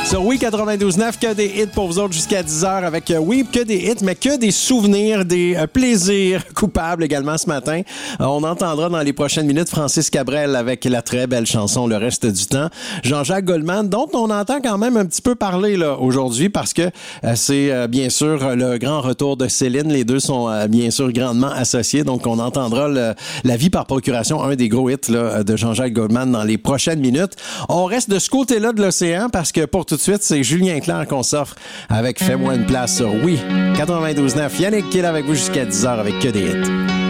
Sur Oui 92.9, que des hits pour vous autres jusqu'à 10h avec, oui, que des hits, mais que des souvenirs, des plaisirs coupables également ce matin. On entendra dans les prochaines minutes Francis Cabrel avec la très belle chanson Le reste du temps. Jean-Jacques Goldman, dont on entend quand même un petit peu parler là aujourd'hui parce que c'est bien sûr le grand retour de Céline. Les deux sont bien sûr grandement associés, donc on entendra La vie par procuration, un des gros hits là, de Jean-Jacques Goldman dans les prochaines minutes. On reste de ce côté-là de l'océan parce que pour tout de suite, c'est Julien Clerc qu'on s'offre avec Fais-moi une place sur Oui 92.9. Yannick qui est là avec vous jusqu'à 10h avec que des hits.